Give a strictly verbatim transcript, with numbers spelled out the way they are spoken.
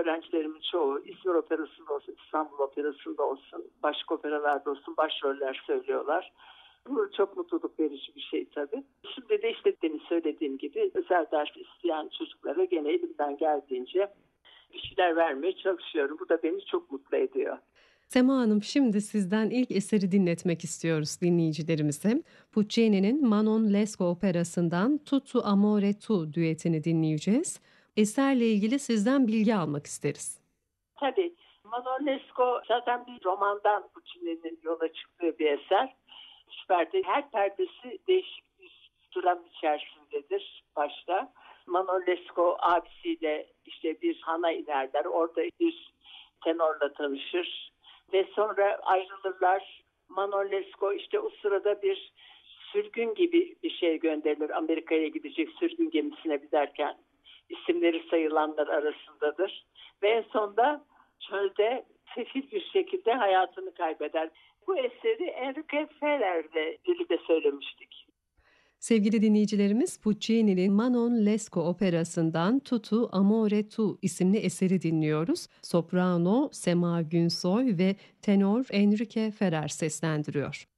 öğrencilerimin çoğu İzmir Operası'nda olsun, İstanbul Operası'nda olsun, başka operalarda olsun başroller söylüyorlar. Bu çok mutluluk verici bir şey tabii. Şimdi de işte demin söylediğim gibi özel ders isteyen çocuklara gene elimden geldiğince bir şeyler vermeye çalışıyorum. Bu da beni çok mutlu ediyor. Sema Hanım, şimdi sizden ilk eseri dinletmek istiyoruz dinleyicilerimize. Puccini'nin Manon Lescaut operasından Tutto Amore Tu düetini dinleyeceğiz. Eserle ilgili sizden bilgi almak isteriz. Tabii Manon Lescaut zaten bir romandan Puccini'nin yola çıktığı bir eser. Üç perde, her perdesi değişik bir dram içerisindedir başta. Manon Lescaut abisiyle işte bir hana inerler. Orada bir tenorla tanışır. Ve sonra ayrılırlar. Manon Lescaut işte o sırada bir sürgün gibi bir şey gönderilir. Amerika'ya gidecek sürgün gemisine giderken isimleri sayılanlar arasındadır. Ve en sonunda çölde sefil bir şekilde hayatını kaybeder. Bu eseri Enrique Ferrer'le birlikte söylemiştik. Sevgili dinleyicilerimiz, Puccini'nin Manon Lescaut operasından Tutto Amore Tu isimli eseri dinliyoruz. Soprano Sema Günsoy ve tenor Enrique Ferrer seslendiriyor.